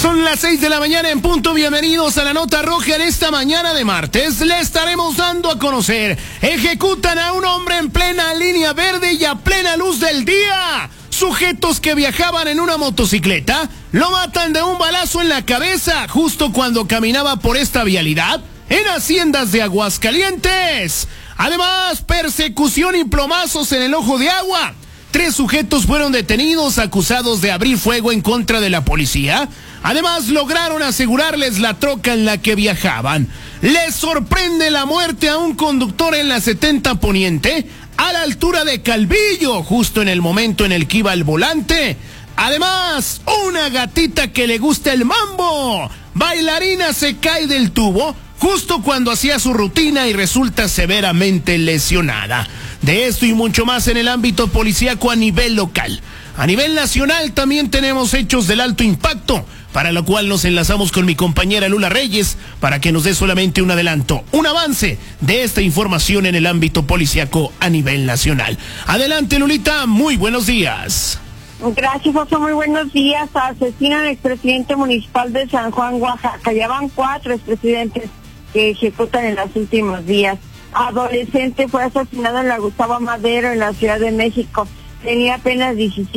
Son las 6 de la mañana en punto. Bienvenidos a la Nota Roja. En esta mañana de martes le estaremos dando a conocer: ejecutan a un hombre en plena línea verde y a plena luz del día. Sujetos que viajaban en una motocicleta lo matan de un balazo en la cabeza justo cuando caminaba por esta vialidad en Haciendas de Aguascalientes. Además, persecución y plomazos en el Ojo de Agua. 3 sujetos fueron detenidos acusados de abrir fuego en contra de la policía. Además, lograron asegurarles la troca en la que viajaban. Les sorprende la muerte a un conductor en la 70 Poniente, a la altura de Calvillo, justo en el momento en el que iba al volante. Además, una gatita que le gusta el mambo. Bailarina se cae del tubo justo cuando hacía su rutina y resulta severamente lesionada. De esto y mucho más en el ámbito policíaco a nivel local. A nivel nacional también tenemos hechos del alto impacto, para lo cual nos enlazamos con mi compañera Lula Reyes para que nos dé solamente un adelanto, un avance de esta información en el ámbito policíaco a nivel nacional. Adelante, Lulita, muy buenos días. Gracias, José, muy buenos días. Asesinan al expresidente municipal de San Juan, Oaxaca. Ya van 4 expresidentes que ejecutan en los últimos días. Adolescente fue asesinado en la Gustavo Madero, en la Ciudad de México. Tenía apenas 17